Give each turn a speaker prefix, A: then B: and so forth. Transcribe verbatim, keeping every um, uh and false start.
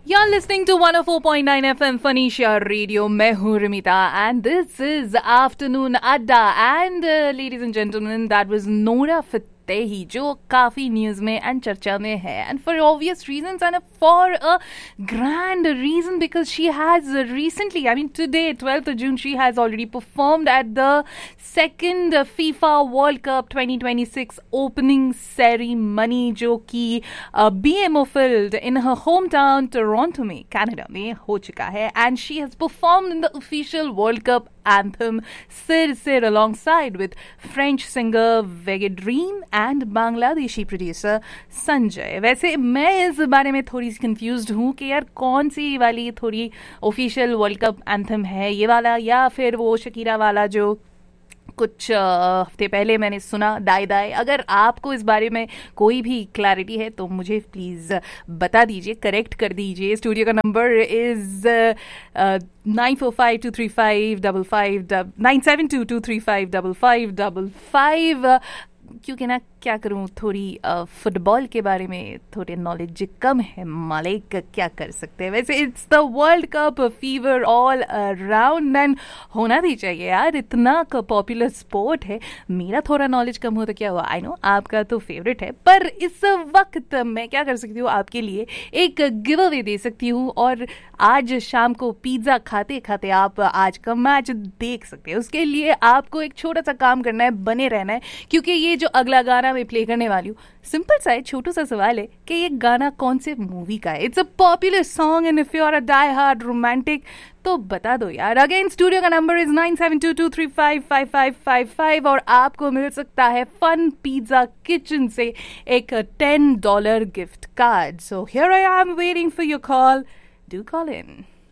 A: You're listening to one oh four point nine F M Phoenicia Radio. मैं हूँ Rimita and this is Afternoon Adda. And uh, ladies and gentlemen, that was Nora Fatehi, जो काफी news में and चर्चा में है, and for obvious reasons and for a grand reason because she has recently, I mean today twelfth of June, she has already performed at the second FIFA World Cup twenty twenty-six opening ceremony, जो कि B M O Field in her hometown Toronto में Canada में हो चुका है, and she has performed in the official World Cup anthem Sir Sir alongside with French singer Vega Dream and Bangladeshi producer Sanjay. वैसे मैं इस बारे में थोड़ी सी कंफ्यूज्ड हूँ कि यार कौन सी वाली थोड़ी ऑफिशियल वर्ल्ड कप एंथम है, ये वाला या फिर वो शकीरा वाला जो कुछ हफ्ते पहले मैंने सुना, दाई दाई। अगर आपको इस बारे में कोई भी क्लैरिटी है तो मुझे प्लीज़ बता दीजिए, करेक्ट कर दीजिए। स्टूडियो का number is nine four five to three five double five nine seven to to three five double five double five क्योंकि ना क्या करूँ, थोड़ी फुटबॉल के बारे में थोड़े नॉलेज कम है मालिक, क्या कर सकते हैं। वैसे it's the world cup fever all around and होना भी चाहिए यार, इतना पॉपुलर स्पोर्ट है। मेरा थोड़ा नॉलेज कम हो तो क्या हुआ, आई नो आपका तो फेवरेट है, पर इस वक्त मैं क्या कर सकती हूँ, आपके लिए एक गिव अवे दे सकती हूँ और आज शाम को पिज्ज़ा खाते खाते आप आज का मैच देख सकते हैं। उसके लिए आपको एक छोटा सा काम करना है, बने रहना है, क्योंकि ये जो अगला गाना मैं प्ले करने वाली हूँ, सिंपल सा है, छोटा सा सवाल है कि ये गाना कौन से मूवी का है। It's a popular song and if you are a die hard romantic तो बता दो यार। अगेन स्टूडियो का number is nine seven to to three five five five five five और आपको मिल सकता है फन पिज्जा किचन से एक ten dollar gift card. So here I am waiting for your call, do call in.